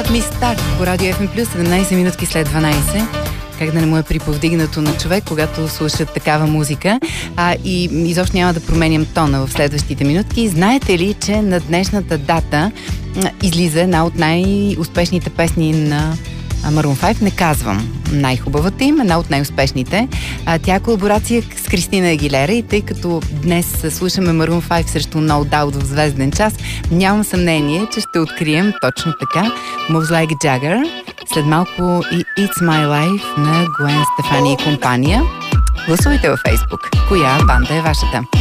Ми старт по Радио FM+, 17 минутки след 12. Как да не му е приповдигнато на човек, когато слушат такава музика. И изобщо няма да променям тона в следващите минутки. Знаете ли, че на днешната дата излиза една от най-успешните песни на Maroon 5? Не казвам най-хубавата им, една от най-успешните. Тя е колаборация с Кристина Агилера и тъй като днес слушаме Maroon 5 срещу No Doubt в звезден час, нямам съмнение, че ще открием точно така Moves Like a Jagger. След малко и It's My Life на Гуен Стефани и компания. Гласувайте във Фейсбук. Коя банда е вашата?